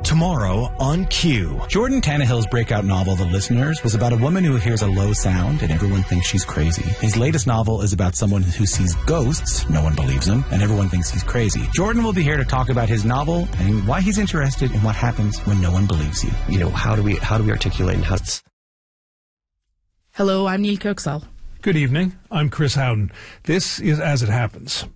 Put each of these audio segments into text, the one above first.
Tomorrow on Q. Jordan Tannehill's breakout novel, The Listeners, was about a woman who hears a low sound and everyone thinks she's crazy. His latest novel is about someone who sees ghosts, no one believes him, and everyone thinks he's crazy. Jordan will be here to talk about his novel and why he's interested in what happens when no one believes you. You know, how do we articulate and how it's... Hello, I'm Neil Kirksall. Good evening. I'm Chris Howden. This is As It Happens.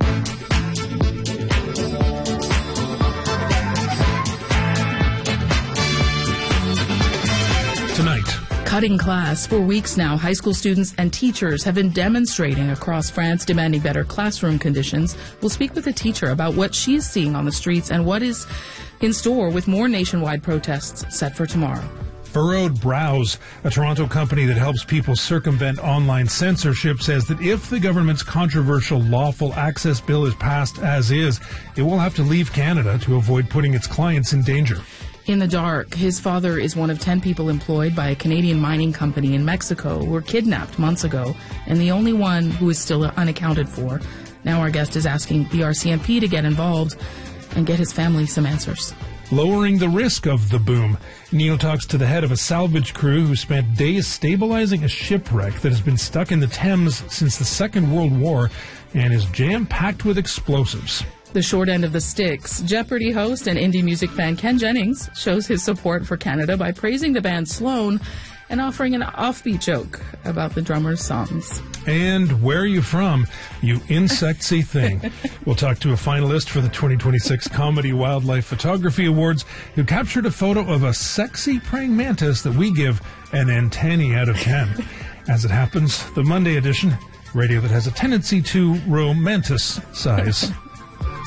Tonight. Cutting class. For weeks now, high school students and teachers have been demonstrating across France, demanding better classroom conditions. We'll speak with a teacher about what she's seeing on the streets and what is in store with more nationwide protests set for tomorrow. Furrowed Brows, a Toronto company that helps people circumvent online censorship, says that if the government's controversial lawful access bill is passed as is, it will have to leave Canada to avoid putting its clients in danger. In the dark, his father is one of 10 people employed by a Canadian mining company in Mexico who were kidnapped months ago, and the only one who is still unaccounted for. Now our guest is asking the RCMP to get involved and get his family some answers. Lowering the risk of the boom. Neo talks to the head of a salvage crew who spent days stabilizing a shipwreck that has been stuck in the Thames since the Second World War and is jam-packed with explosives. The short end of the sticks. Jeopardy host and indie music fan Ken Jennings shows his support for Canada by praising the band Sloan and offering an offbeat joke about the drummer's songs. And where are you from, you insectsy thing? We'll talk to a finalist for the 2026 Comedy Wildlife Photography Awards who captured a photo of a sexy praying mantis that we give an antennae out of 10. As it happens, the Monday edition, radio that has a tendency to romanticize